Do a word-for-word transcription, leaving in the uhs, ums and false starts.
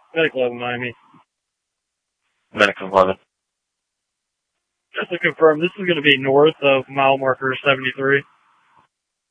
Medical eleven Miami. Medical eleven. Just to confirm, this is going to be north of mile marker seventy-three.